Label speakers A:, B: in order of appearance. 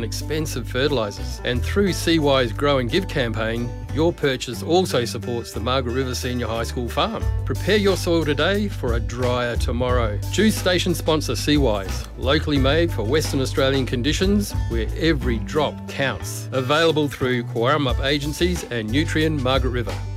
A: expensive fertilisers. And through CY's Grow and Give campaign, your purchase also supports the Margaret River Senior High School farm. Prepare your soil today for a drier tomorrow. Choose station sponsor CY's, locally made for Western Australian conditions where every drop counts. Available through Quarramup Agencies and Nutrien Margaret River.